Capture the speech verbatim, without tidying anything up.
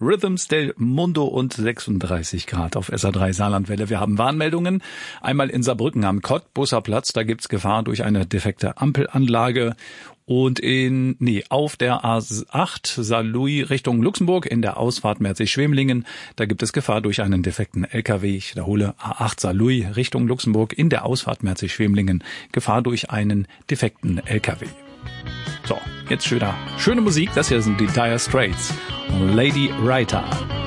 Rhythms del Mundo und sechsunddreißig Grad auf S R drei Saarlandwelle. Wir haben Warnmeldungen. Einmal in Saarbrücken am Cottbusser Platz, da gibt's Gefahr durch eine defekte Ampelanlage. Und in, nee, auf der A acht Saarlouis Richtung Luxemburg in der Ausfahrt Merzig-Schwemlingen, da gibt es Gefahr durch einen defekten L K W. Ich wiederhole, A acht Saarlouis Richtung Luxemburg in der Ausfahrt Merzig-Schwemlingen, Gefahr durch einen defekten L K W. So, jetzt wieder schöne Musik. Das hier sind die Dire Straits. Lady Writer.